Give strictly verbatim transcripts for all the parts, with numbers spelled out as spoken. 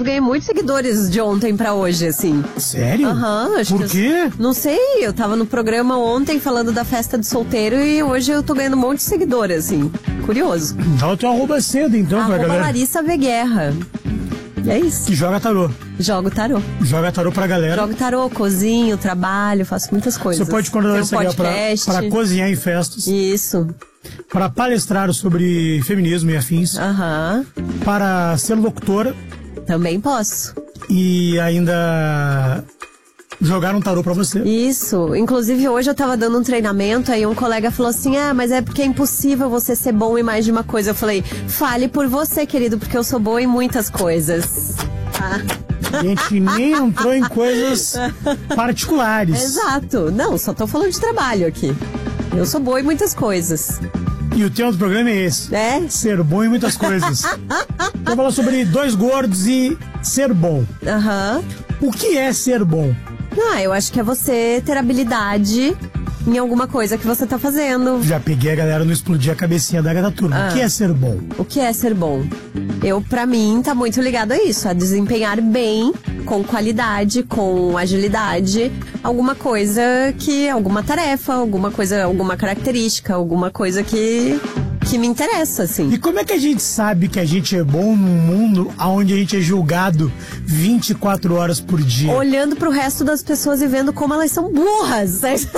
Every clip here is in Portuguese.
inclusive ganhei muitos seguidores de ontem pra hoje, assim. Sério? Aham. Uhum, Por quê? Eu, não sei, eu tava no programa ontem falando da festa de solteiro e hoje eu tô ganhando um monte de seguidores, assim. Curioso. Dá o teu arroba cedo, então, arroba pra galera. Larissa V. Guerra. E é isso. Que joga tarô. Jogo tarô. Joga tarô pra galera. Jogo tarô, cozinho, trabalho, faço muitas coisas. Você pode contratar essa um pra, pra cozinhar em festas. Isso. Para palestrar sobre feminismo e afins. Aham. Para ser locutora. Também posso. E ainda jogar um tarô pra você. Isso. Inclusive, hoje eu tava dando um treinamento, aí um colega falou assim, ah, mas é porque é impossível você ser bom em mais de uma coisa. Eu falei, fale por você, querido, porque eu sou boa em muitas coisas. Ah. A gente nem entrou em coisas particulares. Exato. Não, só tô falando de trabalho aqui. Eu sou boa em muitas coisas. E o tema do programa é esse. É? Ser bom em muitas coisas. Vou falar sobre dois gordos e ser bom. Aham. Uhum. O que é ser bom? Ah, eu acho que é você ter habilidade em alguma coisa que você tá fazendo. Já peguei a galera no explodir a cabecinha da turma. Ah. O que é ser bom? O que é ser bom? Eu, pra mim, tá muito ligado a isso, a desempenhar bem, com qualidade, com agilidade, alguma coisa que, alguma tarefa, alguma coisa, alguma característica, alguma coisa que, que me interessa, assim. E como é que a gente sabe que a gente é bom num mundo onde a gente é julgado vinte e quatro horas por dia? Olhando pro resto das pessoas e vendo como elas são burras.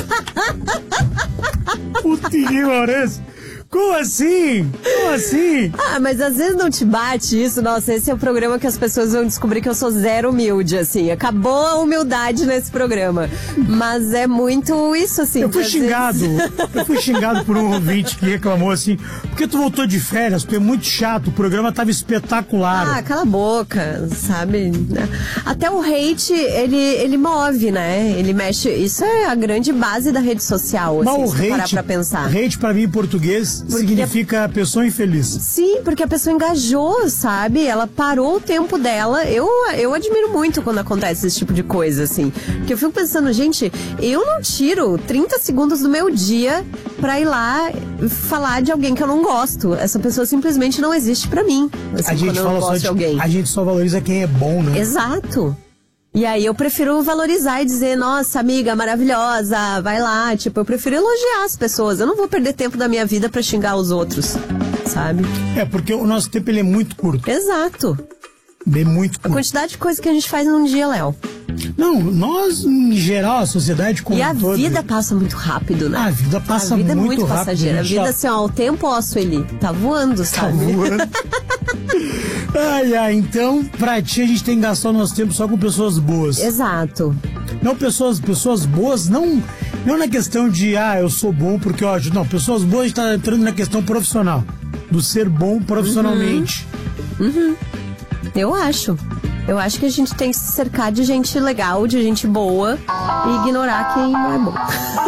Puta que ignorância. Como assim? Como assim? Ah, mas às vezes não te bate isso. Nossa, esse é o programa que as pessoas vão descobrir que eu sou zero humilde, assim. Acabou a humildade nesse programa. Mas é muito isso, assim. Eu fui xingado. Vezes... Eu fui xingado por um ouvinte que reclamou assim, porque tu voltou de férias, tu é muito chato, o programa tava espetacular. Ah, cala a boca, sabe? Até o hate, ele, ele move, né? Ele mexe. Isso é a grande base da rede social, assim, mas se o hate, parar pra pensar. Hate, pra mim, em português, porque significa a pessoa infeliz. Sim, porque a pessoa engajou, sabe? Ela parou o tempo dela. Eu, eu admiro muito quando acontece esse tipo de coisa, assim. Porque eu fico pensando, gente, eu não tiro trinta segundos do meu dia pra ir lá falar de alguém que eu não gosto. Essa pessoa simplesmente não existe pra mim. Assim, a gente quando eu fala não gosto só de alguém. A gente só valoriza quem é bom, né? Exato. E aí eu prefiro valorizar e dizer, nossa, amiga, maravilhosa, vai lá. Tipo, eu prefiro elogiar as pessoas. Eu não vou perder tempo da minha vida pra xingar os outros, sabe? É, porque o nosso tempo, ele é muito curto. Exato. Bem muito curto. A quantidade de coisa que a gente faz num dia, Léo. Não, nós, em geral, a sociedade como E a todo, vida passa muito rápido, né? A vida passa a vida muito, é muito rápido. passageira. A vida, assim, ó, o tempo, ó, Sueli, tá voando, sabe? Tá voando. Ai, ai, então, pra ti, a gente tem que gastar o nosso tempo só com pessoas boas. Exato. Não, pessoas, pessoas boas, não, não na questão de, ah, eu sou bom porque, ó, não, pessoas boas, a gente tá entrando na questão profissional, do ser bom profissionalmente. Uhum. Uhum. Eu acho. Eu acho que a gente tem que se cercar de gente legal, de gente boa e ignorar quem não é bom.